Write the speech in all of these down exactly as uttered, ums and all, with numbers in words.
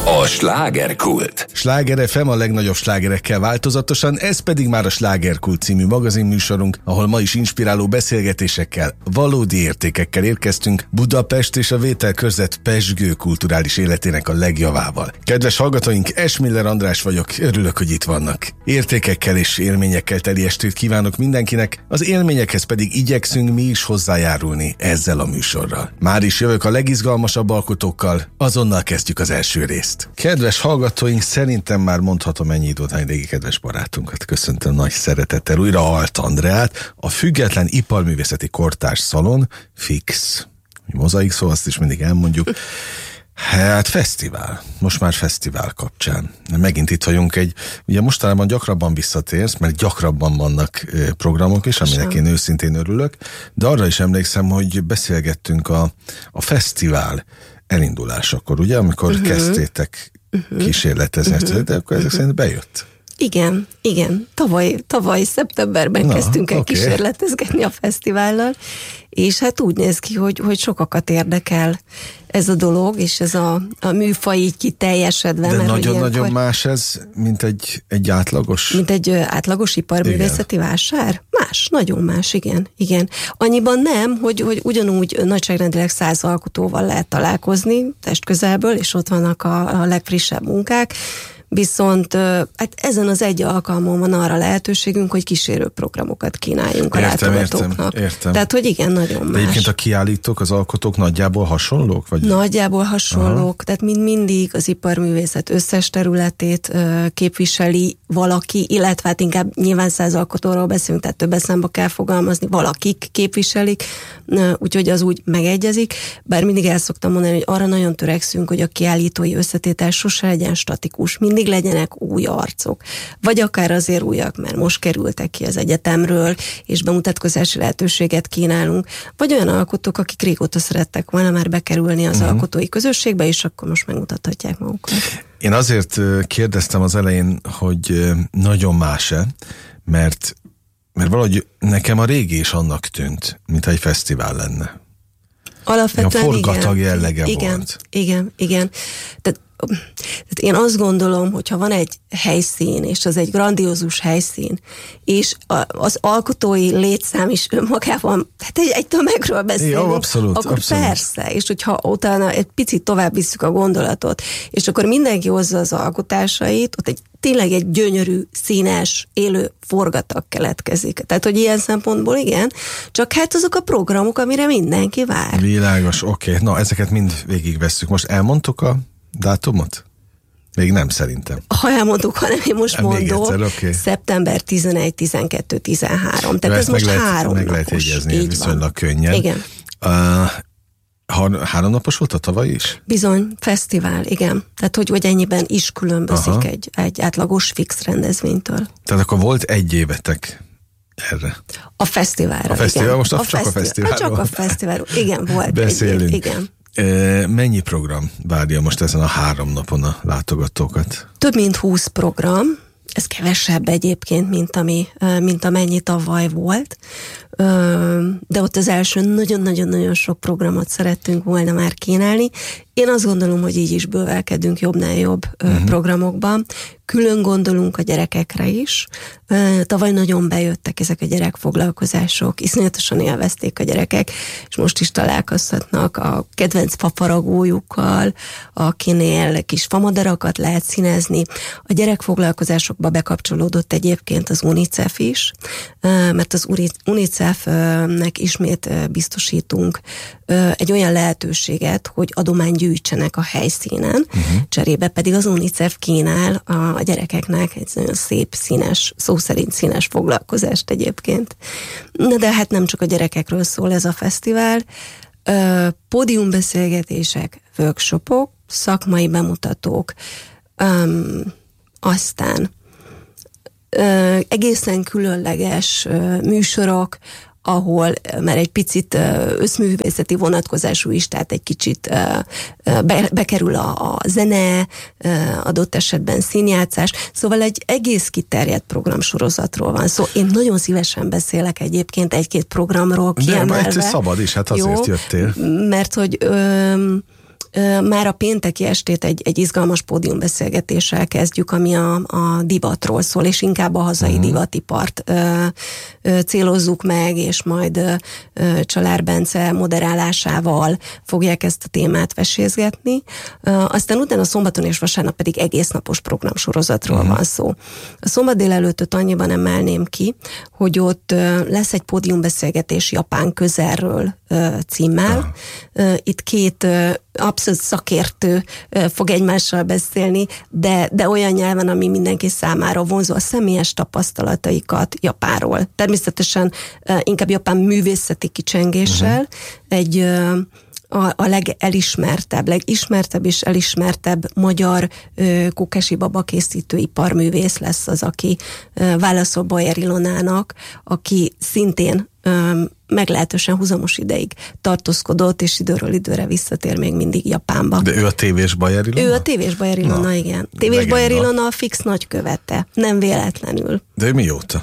A slágerkult. Sláger ef em a legnagyobb slágerekkel változatosan, ez pedig már a Slágerkult című magazinműsorunk, ahol ma is inspiráló beszélgetésekkel, valódi értékekkel érkeztünk Budapest és a vételkörzet pezsgő kulturális életének a legjavával. Kedves hallgatóink, Esmiller András vagyok, örülök, hogy itt vannak. Értékekkel és élményekkel teli estét kívánok mindenkinek, az élményekhez pedig igyekszünk mi is hozzájárulni ezzel a műsorral. Már is jövök a legizgalmasabb alkotókkal, azonnal kezdjük az első részt. Kedves hallgatóink, szerintem már mondhatom ennyi időt, hány régi kedves barátunkat köszöntöm nagy szeretettel újra, Alt Andreát, a Független Iparművészeti Kortárs Szalon, Fix. Mozaik szó, azt is mindig elmondjuk. Hát fesztivál, most már fesztivál kapcsán. Megint itt vagyunk egy, ugye mostanában gyakrabban visszatérsz, mert gyakrabban vannak programok is, aminek én őszintén örülök, de arra is emlékszem, hogy beszélgettünk a, a fesztivál elindulásakor, ugye, amikor uh-huh. kezdtétek uh-huh. kísérletezni, uh-huh. de akkor ezek uh-huh. szerint bejött. Igen, igen. Tavaly, tavaly szeptemberben Na, kezdtünk el okay. kísérletezgetni a fesztivállal, és hát úgy néz ki, hogy, hogy sokakat érdekel ez a dolog, és ez a, a műfaj így kiteljesedve. De nagyon-nagyon nagyon más ez, mint egy, egy átlagos... Mint egy átlagos iparművészeti igen. vásár? Más, nagyon más, igen. igen. Annyiban nem, hogy, hogy ugyanúgy nagyságrendileg száz alkotóval lehet találkozni testközelből, és ott vannak a, a legfrissebb munkák, viszont hát ezen az egy alkalmon van arra lehetőségünk, hogy kísérő programokat kínáljunk a értem, látogatóknak. Értem, értem. Tehát, hogy igen, nagyon más. De egyébként a kiállítók, az alkotók nagyjából hasonlók? Vagy? Nagyjából hasonlók, Aha. tehát mind mindig az iparművészet összes területét uh, képviseli valaki, illetve hát inkább nyilván száz alkotóról beszélünk, tehát több eszembe kell fogalmazni, valakik képviselik, uh, úgyhogy az úgy megegyezik, bár mindig el szoktam mondani, hogy arra nagyon törekszünk, hogy a kiállítói összetétel sose legyen statikus, mindig legyenek új arcok, vagy akár azért újak, mert most kerültek ki az egyetemről, és bemutatkozási lehetőséget kínálunk, vagy olyan alkotók, akik régóta szerettek volna már bekerülni az uh-huh. alkotói közösségbe, és akkor most megmutathatják magukat. Én azért kérdeztem az elején, hogy nagyon más-e, mert, mert valahogy nekem a régi is annak tűnt, mintha egy fesztivál lenne. Alapvetően igen. forgatag jellege igen, volt. Igen, igen. Tehát Tehát én azt gondolom, hogyha van egy helyszín, és az egy grandiózus helyszín, és az alkotói létszám is önmagában, tehát egy, egy tömegről beszélünk, Jó, abszolút, akkor abszolút. persze, és hogyha utána egy picit tovább visszük a gondolatot, és akkor mindenki hozza az alkotásait, ott egy tényleg egy gyönyörű, színes, élő forgatag keletkezik. Tehát, hogy ilyen szempontból igen, csak hát azok a programok, amire mindenki vár. Világos, oké. Okay. Na, ezeket mind végigvesszük. Most elmondtuk a dátumot? Még nem szerintem. Ha elmondtuk, hanem én most mondom, egyszer, okay. szeptember tizenegy, tizenkettő, tizenhárom. Tehát ez most lehet, három meg napos. lehet jegyezni viszonylag könnyen. Igen. Uh, ha, három napos volt a tavaly is? Bizony, fesztivál, igen. Tehát, hogy, hogy ennyiben is különbözik egy, egy átlagos fix rendezvénytől. Tehát akkor volt egy évetek erre. A fesztiválra, A fesztivál, igen. most a csak fesztivál, a fesztiválról. Csak a fesztiválról, igen, volt. Beszélünk. Egy, igen. Mennyi program várja most ezen a három napon a látogatókat? Több mint húsz program, ez kevesebb egyébként, mint, ami, mint amennyi tavaly volt, de ott az első nagyon-nagyon-nagyon sok programot szerettünk volna már kínálni. Én azt gondolom, hogy így is bővelkedünk jobbnál jobb uh-huh. programokban. Külön gondolunk a gyerekekre is. Tavaly nagyon bejöttek ezek a gyerekfoglalkozások, iszonyatosan élvezték a gyerekek, és most is találkozhatnak a kedvenc fafaragójukkal, akinél kis famadarakat lehet színezni. A gyerekfoglalkozásokba bekapcsolódott egyébként az UNICEF is, mert az UNICEF-nek ismét biztosítunk egy olyan lehetőséget, hogy adományt gyűjtsenek a helyszínen, uh-huh. cserébe pedig az UNICEF kínál a gyerekeknek egy nagyon szép, színes, szó szerint színes foglalkozást egyébként. Na de hát nem csak a gyerekekről szól ez a fesztivál. Pódiumbeszélgetések, workshopok, szakmai bemutatók, um, aztán uh, egészen különleges uh, műsorok, ahol már egy picit összművészeti vonatkozású is, tehát egy kicsit be, bekerül a, a zene, adott esetben színjátszás, szóval egy egész kiterjedt programsorozatról van szó. Én nagyon szívesen beszélek egyébként egy-két programról kiemelve. De majd szabad is, hát azért jó, jöttél. Mert hogy... Ö, Már a pénteki estét egy, egy izgalmas pódiumbeszélgetéssel kezdjük, ami a, a divatról szól, és inkább a hazai uh-huh. divatipart ö, ö, célozzuk meg, és majd ö, Csalár Bence moderálásával fogják ezt a témát vesézgetni. Ö, aztán utána szombaton és vasárnap pedig egésznapos programsorozatról uh-huh. van szó. A szombat délelőttöt annyiban emelném ki, hogy ott ö, lesz egy pódiumbeszélgetés Japán közelről ö, címmel. Uh-huh. Ö, itt két ö, abszolút szakértő fog egymással beszélni, de, de olyan nyelven, ami mindenki számára vonzó, a személyes tapasztalataikat Japánról. Természetesen inkább japán művészeti kicsengéssel, uh-huh. egy a, a legelismertebb, legismertebb és elismertebb magyar Kókási Baba készítő iparművész lesz az, aki válaszol Bajer Ilonának, aki szintén meglehetősen húzamos ideig tartózkodott, és időről időre visszatér még mindig Japánba. De ő a tévés Bajer Ilona? Ő a tévés Bajer Ilona, Na, igen. Tévés Bajer Ilona a fix nagykövete, nem véletlenül. De ő mióta?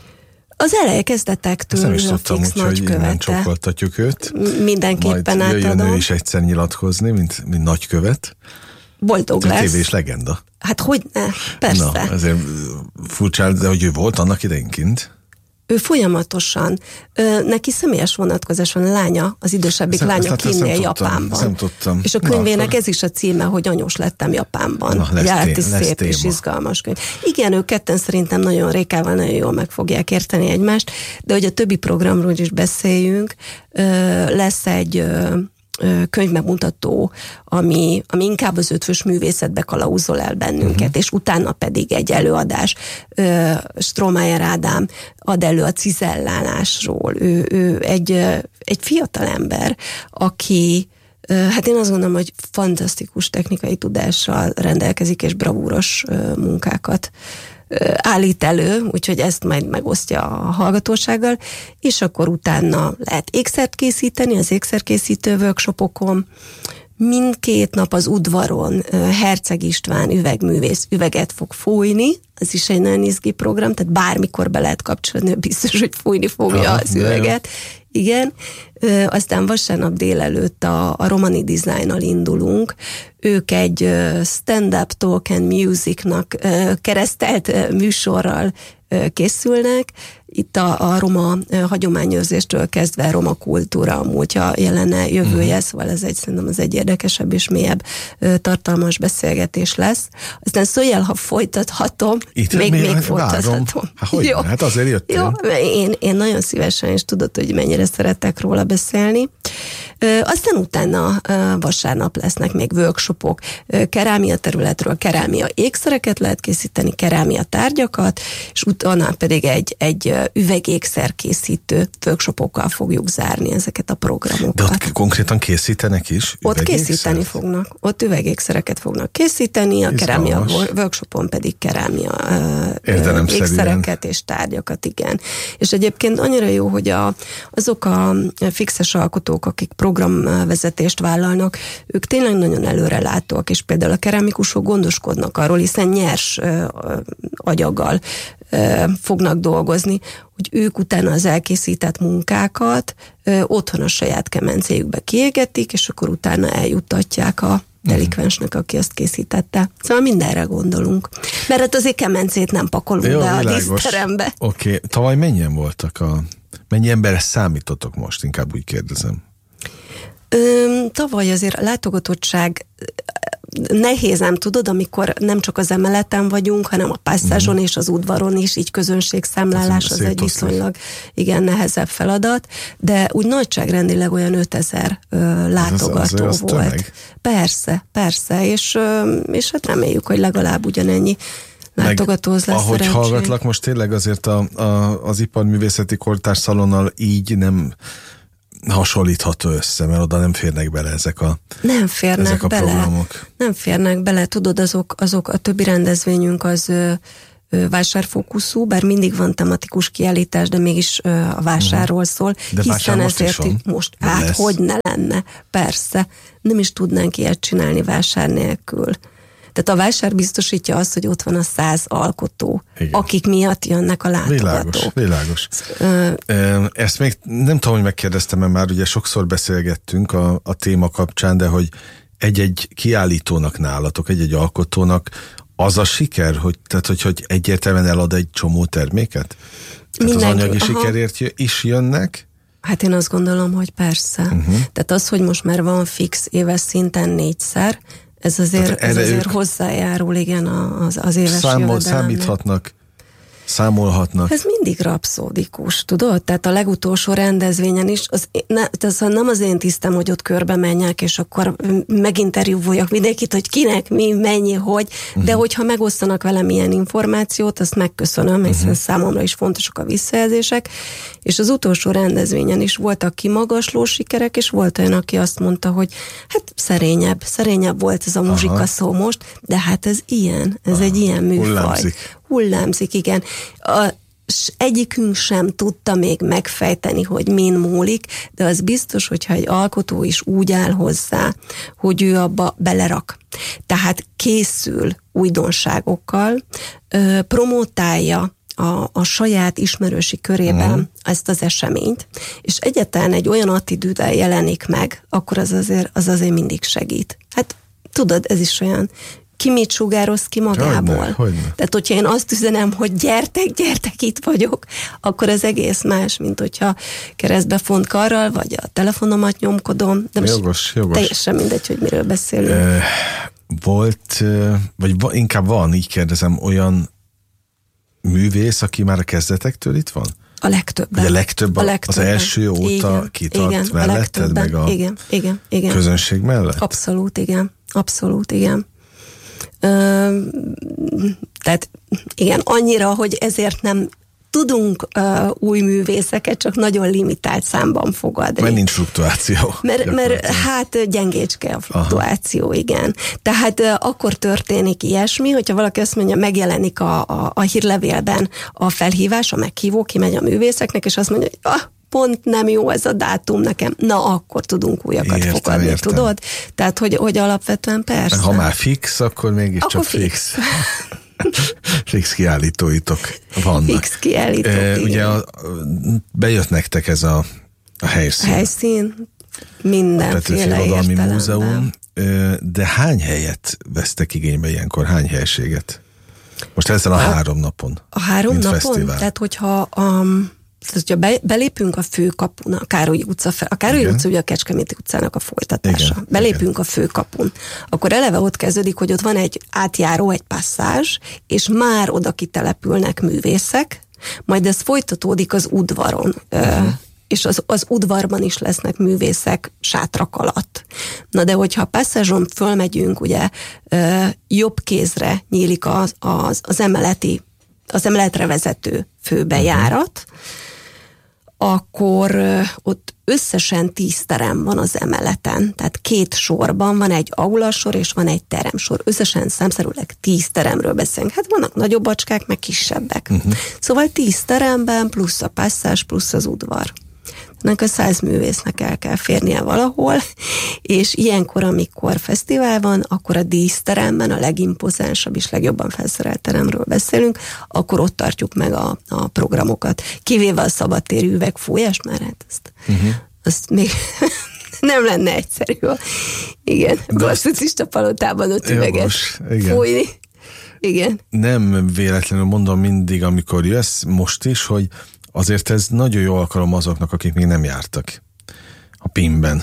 Az eleje kezdetektől nem is a tudtam, fix úgy, hogy innen nagykövete. csókoltatjuk őt. Mindenképpen majd jöjjön átadom. ő is egyszer nyilatkozni, mint, mint nagykövet. Boldog Ez lesz. tévés legenda. Hát hogyne, persze. Na, ezért furcsa, de hogy ő volt annak idején kint. Ő folyamatosan, ö, neki személyes vonatkozás van, a lánya, az idősebbik Ezt, lánya ezt, kinnél ezt Japánban. Nem tudtam. És a könyvének Na, ez is a címe, hogy Anyós lettem Japánban. Na, lesz Járt té- is lesz szép téma. és izgalmas könyv. Igen, ők ketten szerintem nagyon Rékával nagyon jól meg fogják érteni egymást, de hogy a többi programról is beszéljünk, ö, lesz egy ö, könyvbemutató, ami, ami inkább az ötvös művészetbe kalauzol el bennünket, uh-huh. és utána pedig egy előadás. Strohmeyer Ádám ad elő a cizellálásról. Ő, ő egy, egy fiatal ember, aki hát én azt gondolom, hogy fantasztikus technikai tudással rendelkezik, és bravúros munkákat állít elő, úgyhogy ezt majd megosztja a hallgatósággal, és akkor utána lehet ékszert készíteni az ékszerkészítő workshopokon. Mindkét nap az udvaron Herceg István üvegművész üveget fog fújni, ez is egy nagyon izgi program, tehát bármikor be lehet kapcsolni, biztos, hogy fújni fogja Aha, az üveget. Igen. Aztán vasárnap délelőtt a, a Romani Design-nal indulunk. Ők egy stand-up talk and musicnak keresztelt műsorral készülnek. Itt a, a roma hagyományőrzéstől kezdve roma kultúra, múltja, jelene, jövője, uh-huh. szóval ez egy, szerintem az egy érdekesebb és mélyebb tartalmas beszélgetés lesz. Aztán szóljál, ha folytathatom, Itt még, még, még folytathatom. Hát hogy jó. Hát azért jöttél. Jó, én, én nagyon szívesen, és tudod, hogy mennyire szeretek róla beszélni. Aztán utána vasárnap lesznek még workshopok, kerámia területről, kerámia ékszereket lehet készíteni, kerámia tárgyakat, és utána pedig egy, egy üvegékszerkészítő workshopokkal fogjuk zárni ezeket a programokat. De ott konkrétan készítenek is? Ott készíteni fognak. Ott üvegékszereket fognak készíteni, a kerámia workshopon pedig kerámia ékszereket és tárgyakat, igen. És egyébként annyira jó, hogy a, azok a fixes alkotók, akik programvezetést vállalnak, ők tényleg nagyon előrelátóak, és például a keramikusok gondoskodnak arról, hiszen nyers agyaggal fognak dolgozni, hogy ők utána az elkészített munkákat ö, otthon a saját kemencéjükbe kiégetik, és akkor utána eljuttatják a delikvensnek, aki azt készítette. Szóval mindenre gondolunk. Mert hát azért kemencét nem pakolunk Jó, be világos. A díszterembe. Oké, okay. Tavaly mennyien voltak a... Mennyi emberre számítotok most? Inkább úgy kérdezem. Ö, tavaly azért a látogatottság nehéz, nem tudod, amikor nem csak az emeleten vagyunk, hanem a passzázson mm. és az udvaron is, így közönségszámlálás az egy viszonylag igen nehezebb feladat, de úgy nagyságrendileg olyan ötezer ö, látogató az, az, az volt. Tömeg. Persze, persze, és, ö, és hát reméljük, hogy legalább ugyanennyi látogatóz lesz ahogy szerencsém. Hallgatlak, most tényleg azért a, a, az iparművészeti kortárs szalonnal így nem hasonlítható össze, mert oda nem férnek bele ezek a, nem férnek ezek a bele. programok. Nem férnek bele, tudod, azok, azok a többi rendezvényünk az ö, ö, vásárfókuszú, bár mindig van tematikus kiállítás, de mégis ö, a vásárról szól. De hiszen most ezért is most, hát lesz. Hogy ne lenne, persze. Nem is tudnánk ilyet csinálni vásár nélkül. Tehát a vásár biztosítja azt, hogy ott van a száz alkotó, igen. akik miatt jönnek a látogatók. Világos, világos. Uh, Ezt még nem tudom, hogy megkérdeztem, mert már ugye sokszor beszélgettünk a, a téma kapcsán, de hogy egy-egy kiállítónak nálatok, egy-egy alkotónak az a siker, hogy, tehát, hogy, hogy egyértelműen elad egy csomó terméket? Tehát mindenki, az anyagi aha. sikerért is jönnek? Hát én azt gondolom, hogy persze. Uh-huh. Tehát az, hogy most már van fix éves szinten négyszer, ez azért, ez azért hozzájárul, igen, az, az éves számol, jövedelemnek. Számíthatnak, számolhatnak. Ez mindig rapszódikus, tudod? Tehát a legutolsó rendezvényen is, az, ne, az nem az én tisztem, hogy ott körbe menjek, és akkor meginterjúvoljak mindenkit, hogy kinek, mi, mennyi, hogy, uh-huh. de hogyha megosztanak velem ilyen információt, azt megköszönöm, hiszen uh-huh. számomra is fontosak a visszajelzések, és az utolsó rendezvényen is voltak kimagasló sikerek, és volt olyan, aki azt mondta, hogy hát szerényebb, szerényebb volt ez a muzsika aha. szó most, de hát ez ilyen, ez aha. egy ilyen műfaj. Hullámzik. Hullámzik, igen. A, egyikünk sem tudta még megfejteni, hogy min múlik, de az biztos, hogyha egy alkotó is úgy áll hozzá, hogy ő abba belerak. Tehát készül újdonságokkal, ö, promotálja a, a saját ismerősi körében uh-huh. ezt az eseményt, és egyáltalán egy olyan attitűddel jelenik meg, akkor az azért, az azért mindig segít. Hát tudod, ez is olyan, ki mit sugároz ki magából. Hogyne, hogyne. Tehát, hogyha én azt üzenem, hogy gyertek, gyertek, itt vagyok, akkor az egész más, mint hogyha keresztbe font karral, vagy a telefonomat nyomkodom. De jogos, jogos. Teljesen mindegy, hogy miről beszélünk. E, volt, vagy inkább van, így kérdezem, olyan művész, aki már a kezdetektől itt van? A legtöbben. Ugye a legtöbb a legtöbben. Az első óta igen, kitart igen, melletted, meg a igen, igen, igen. közönség mellett? Abszolút, igen. Abszolút, igen. Ö, tehát igen, annyira, hogy ezért nem tudunk uh, új művészeket csak nagyon limitált számban fogadni. Mert nincs fluktuáció. Mert, mert hát gyengécske a fluktuáció, aha. igen. Tehát uh, akkor történik ilyesmi, hogyha valaki azt mondja, megjelenik a, a, a hírlevélben a felhívás, a meghívó, kimegy a művészeknek, és azt mondja, hogy ah, pont nem jó ez a dátum nekem. Na, akkor tudunk újakat értem, fogadni, értem. Tudod? Tehát, hogy, hogy alapvetően persze. Ha már fix, akkor mégiscsak fix. fix. Fix kiállítóitok vannak. Fix kiállítók, e, ugye a, bejött nektek ez a, a helyszín. A helyszín mindenféle értelemben. Múzeum, de hány helyet vesztek igénybe ilyenkor? Hány helységet? Most ezen a, a három napon. A három napon? Fesztivál. Tehát, hogyha um, tehát, hogyha belépünk a főkapun, a Károlyi utca, fel, a Károlyi igen. utca ugye a Kecskeméti utcának a folytatása. Igen. Belépünk igen. a főkapun. Akkor eleve ott kezdődik, hogy ott van egy átjáró, egy passzázs, és már oda kitelepülnek művészek, majd ez folytatódik az udvaron. Uh-huh. És az, az udvarban is lesznek művészek sátrak alatt. Na de hogyha a passzázson fölmegyünk, ugye jobb kézre nyílik az, az, az emeleti, az emeletre vezető főbejárat, uh-huh. akkor ott összesen tíz terem van az emeleten. Tehát két sorban van egy aulasor, és van egy teremsor. Összesen számszerűleg tíz teremről beszélünk. Hát vannak nagyobb bacskák, meg kisebbek. Uh-huh. Szóval tíz teremben, plusz a passzázs, plusz az udvar. Ennek a száz művésznek el kell férnie valahol, és ilyenkor, amikor fesztivál van, akkor a díszteremben, a legimpozánsabb és legjobban felszerelt teremről beszélünk, akkor ott tartjuk meg a, a programokat. Kivéve a szabadtéri üvegfújást, már hát ezt, uh-huh. azt még nem lenne egyszerű. Igen, Basszusista palotában ott üveget fújni. Igen. Nem véletlenül mondom mindig, amikor jössz, most is, hogy azért ez nagyon jó alkalom azoknak, akik még nem jártak a pé i em-ben.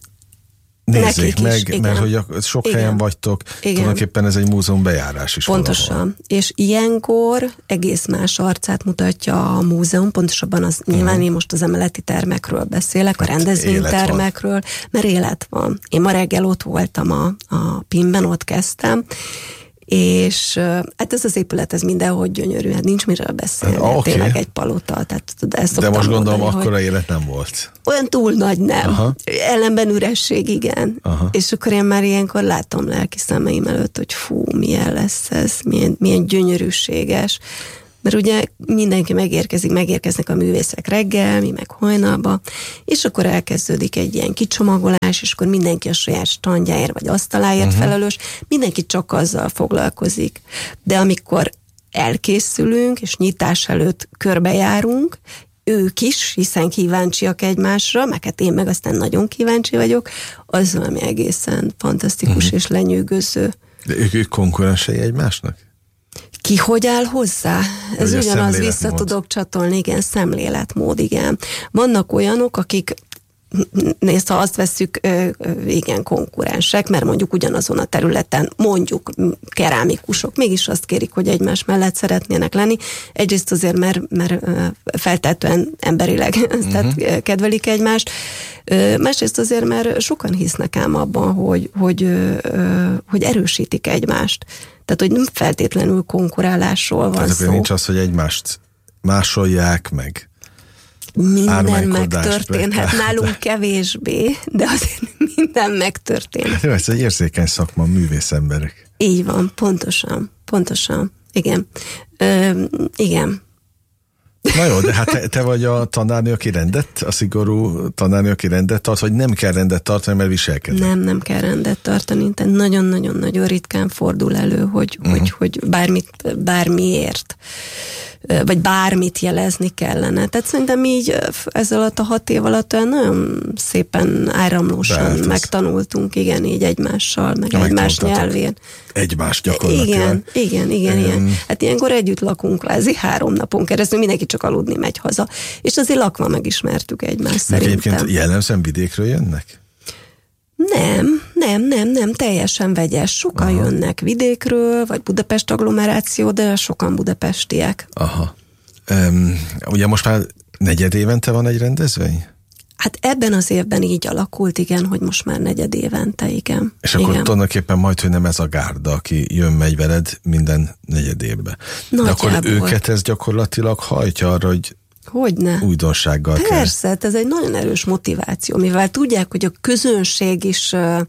Nézzék meg, is, mert hogy sok igen. helyen vagytok, igen. tulajdonképpen ez egy múzeum bejárás is. Pontosan. Valahol. És ilyenkor egész más arcát mutatja a múzeum, pontosabban az nyilván uh-huh. én most az emeleti termekről beszélek, hát a rendezvénytermekről, mert élet van. Én ma reggel ott voltam a, a pé i em-ben, ott kezdtem, és hát ez az épület, ez mindenhogy gyönyörű, hát nincs miről beszélni, okay. tényleg egy palota. Tehát, de most gondolom, mondani, akkora élet nem volt. Olyan túl nagy nem. Aha. Ellenben üresség, igen. Aha. És akkor én már ilyenkor látom lelki szemeim előtt, hogy fú, milyen lesz ez, milyen, milyen gyönyörűséges. Mert ugye mindenki megérkezik, megérkeznek a művészek reggel, mi meg hajnalba, és akkor elkezdődik egy ilyen kicsomagolás, és akkor mindenki a saját standjáért vagy asztaláért uh-huh. felelős, mindenki csak azzal foglalkozik. De amikor elkészülünk, és nyitás előtt körbejárunk, ők is, hiszen kíváncsiak egymásra, meg hát én meg aztán nagyon kíváncsi vagyok, az valami egészen fantasztikus uh-huh. és lenyűgöző. De ők, ők konkurensei egymásnak? Ki hogy áll hozzá? Ez Ugye ugyanaz, vissza tudok csatolni, igen, szemléletmód, igen. Vannak olyanok, akik nézd, ha azt vesszük, igen, konkurensek, mert mondjuk ugyanazon a területen, mondjuk kerámikusok, mégis azt kérik, hogy egymás mellett szeretnének lenni. Egyrészt azért, mert, mert feltétlenül emberileg uh-huh. kedvelik egymást. Másrészt azért, mert sokan hisznek ám abban, hogy, hogy, hogy erősítik egymást. Tehát, hogy nem feltétlenül konkurálásról van szó. Nincs az, hogy egymást másolják meg. Minden megtörténhet, nálunk kevésbé, de azért minden megtörténhet. Jó, ez egy érzékeny szakma, művész emberek. Így van, pontosan, pontosan, igen. Ö, igen. Na jó, de hát te, te vagy a tanárnő, aki rendet, a szigorú tanárnő, aki rendet tart, vagy nem kell rendet tartani, mert viselkedik? Nem, nem kell rendet tartani, tehát nagyon-nagyon-nagyon ritkán fordul elő, hogy, uh-huh. hogy, hogy bármit, bármiért, vagy bármit jelezni kellene. Tehát szerintem így ez alatt a hat év alatt olyan nagyon szépen áramlósan megtanultunk, igen, így egymással, meg ja, egymás nyelvén. Egymás gyakorlatilag. Igen, igen, igen, um, igen. Hát ilyenkor együtt lakunk kvázi három napon keresztül, mindenki csak aludni megy haza. És azért lakva megismertük egymást szerintem. Egyébként jellemzően vidékről jönnek? Nem, nem, nem, nem, teljesen vegyes. Sokan Aha. jönnek vidékről, vagy Budapest agglomeráció, de sokan budapestiek. Aha. Um, ugye most már negyed évente van egy rendezvény? Hát ebben az évben így alakult, igen, hogy most már negyed évente, igen. És akkor igen. tulajdonképpen majd, hogy nem ez a gárda, aki jön, megy veled minden negyed évbe. Nagyjából. De akkor őket ez gyakorlatilag hajtja arra, hogy Hogyne. újdonsággal kell. Persze, ez egy nagyon erős motiváció, mivel tudják, hogy a közönség is,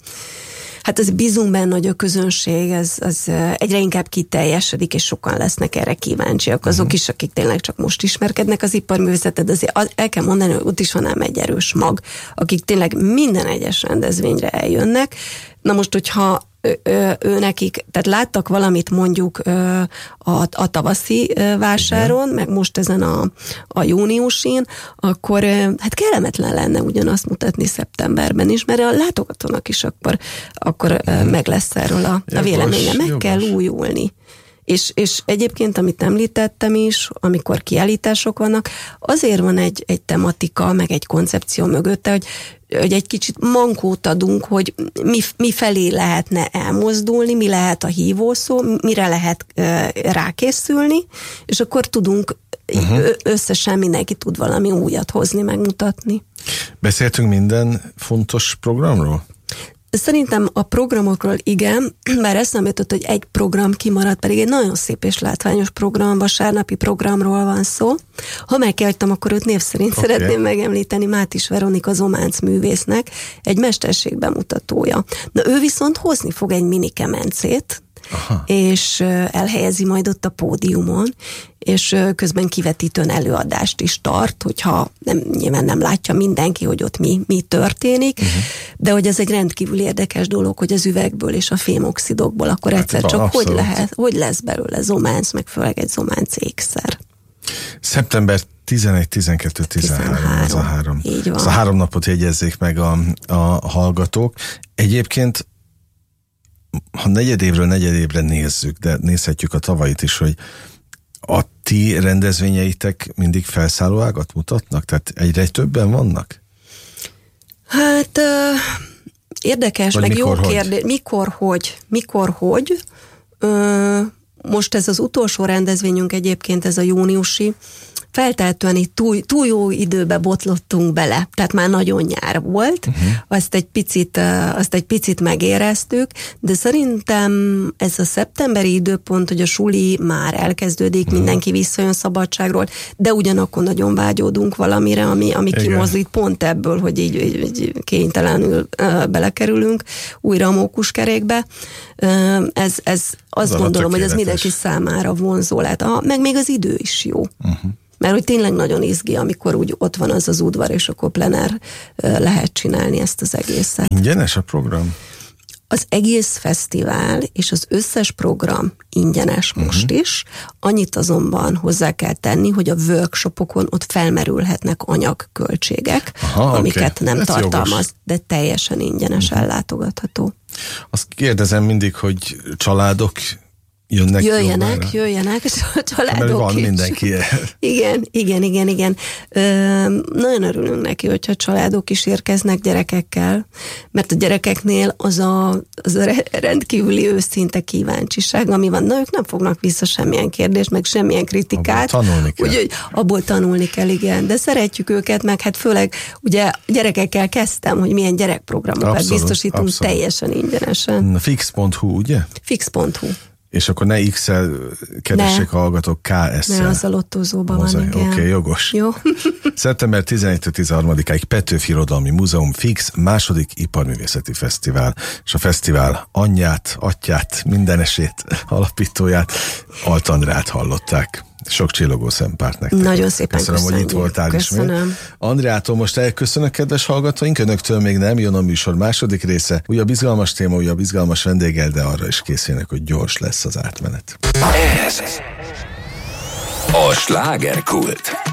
hát az bízunk benne, hogy a közönség az, az egyre inkább kiteljesedik, és sokan lesznek erre kíváncsiak. Azok uh-huh. is, akik tényleg csak most ismerkednek az iparművészetet, azért el kell mondani, hogy ott is van ám egy erős mag, akik tényleg minden egyes rendezvényre eljönnek. Na most, hogyha Ő, ő, ő nekik, tehát láttak valamit mondjuk a, a tavaszi vásáron, igen. meg most ezen a, a júniusin, akkor hát kellemetlen lenne ugyanazt mutatni szeptemberben is, mert a látogatónak is akkor, akkor hmm. meg lesz erről a, a véleménye. Meg jogos. Kell újulni. És, és egyébként, amit említettem is, amikor kiállítások vannak, azért van egy, egy tematika, meg egy koncepció mögötte, hogy, hogy egy kicsit mankót adunk, hogy mi, mi felé lehetne elmozdulni, mi lehet a hívószó, mire lehet uh, rákészülni, és akkor tudunk uh-huh. összesen mindenki tud valami újat hozni, megmutatni. Beszéltünk minden fontos programról? Szerintem a programokról igen, bár eszembe jutott, hogy egy program kimaradt, pedig egy nagyon szép és látványos program, vasárnapi programról van szó. Ha megkihagytam, akkor őt név szerint okay. szeretném megemlíteni Mátis Veronika Zománc művésznek, egy mesterség bemutatója. Na ő viszont hozni fog egy mini kemencét, Aha. és elhelyezi majd ott a pódiumon, és közben kivetítőn előadást is tart, hogyha nem, nyilván nem látja mindenki, hogy ott mi, mi történik, uh-huh. de hogy ez egy rendkívül érdekes dolog, hogy az üvegből és a fémoxidokból akkor hát egyszer csak hogy, lehet, hogy lesz belőle zománc, meg főleg egy zománc ékszer. Szeptember tizenegy, tizenkettő, tizenhárom az a három. Így van. Az a három napot jegyezzék meg a, a hallgatók. Egyébként ha negyed évről negyed évre nézzük, de nézhetjük a tavait is, hogy a ti rendezvényeitek mindig felszálló ágat mutatnak? Tehát egyre többen vannak? Hát uh, érdekes, vagy meg mikor, jó kérdés. Mikor, hogy? Mikor, hogy? Uh, most ez az utolsó rendezvényünk egyébként, ez a júniusi, feltehetően itt túl, túl jó időbe botlottunk bele, tehát már nagyon nyár volt, uh-huh. azt, egy picit, azt egy picit megéreztük, de szerintem ez a szeptemberi időpont, hogy a suli már elkezdődik, uh-huh. mindenki visszajön szabadságról, de ugyanakkor nagyon vágyódunk valamire, ami, ami kimozdít pont ebből, hogy így, így kénytelenül uh, belekerülünk újra a mókuskerékbe. Uh, ez, ez azt az gondolom, hogy ez mindenki számára vonzó lehet. Ah, meg még az idő is jó. Uh-huh. Mert hogy tényleg nagyon izgi, amikor úgy ott van az az udvar, és akkor plenár lehet csinálni ezt az egészet. Ingyenes a program? Az egész fesztivál és az összes program ingyenes most uh-huh. is. Annyit azonban hozzá kell tenni, hogy a workshopokon ott felmerülhetnek anyagköltségek, Aha, amiket okay. nem Ez tartalmaz, jogos. De teljesen ingyenes uh-huh. ellátogatható. Azt kérdezem mindig, hogy családok jönnek jöjjenek, jobbára. jöjjenek, a családok Mert van is. mindenki. Igen, igen, igen, igen. Ö, nagyon örülünk neki, hogyha családok is érkeznek gyerekekkel, mert a gyerekeknél az a, az a rendkívüli őszinte kíváncsiság, ami van. Na, ők nem fognak vissza semmilyen kérdést, meg semmilyen kritikát. Abból tanulni kell. Úgyhogy abból tanulni kell, igen. De szeretjük őket, meg hát főleg ugye gyerekekkel kezdtem, hogy milyen gyerekprogramokat abszolút, biztosítunk abszolút. teljesen ingyenesen. fix pont hu, ugye? fix pont hu. És akkor ne X-el keressék a hallgatók, ká es-szel. Ne, az a lottózóban van, igen. Oké, okay, jogos. Jó. szeptember tizenegyedikétől tizenharmadikáig Petőfi Irodalmi Múzeum Fix második iparművészeti fesztivál. És a fesztivál anyját, atyát, mindenesét, alapítóját, Alt Andrát hallották. Sok csillogó szempárt nektek. Nagyon szépen köszönöm. Köszönöm, hogy itt voltál köszönöm. ismét. Andreától most elköszönök, kedves hallgatóink, önöktől még nem, jön a műsor második része. Újabb izgalmas téma, újabb izgalmas vendéggel, de arra is készülnek, hogy gyors lesz az átmenet. Ez a Slágerkult.